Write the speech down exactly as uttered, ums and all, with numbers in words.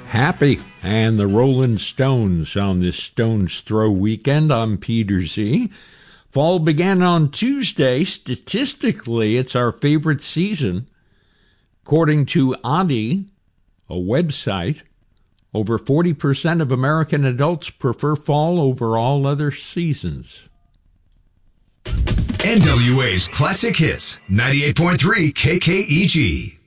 Happy and the Rolling Stones on this Stones Throw weekend. I'm Peter Z. Fall began on Tuesday. Statistically, it's our favorite season. According to Audi, a website, over forty percent of American adults prefer fall over all other seasons. N W A's Classic Hits, ninety-eight point three K K E G.